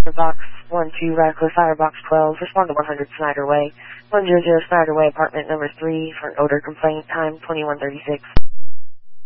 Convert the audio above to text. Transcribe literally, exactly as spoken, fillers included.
Box one two, Radcliffe Fire Box twelve, respond to one hundred Snyder Way, one hundred Snyder Way, apartment number three, for an odor complaint, time twenty-one thirty-six.